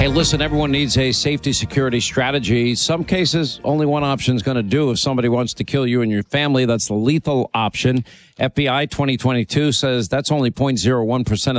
listen, everyone needs a safety security strategy. Some cases, only one option is going to do. If somebody wants to kill you and your family, that's the lethal option. FBI 2022 says that's only 0.01%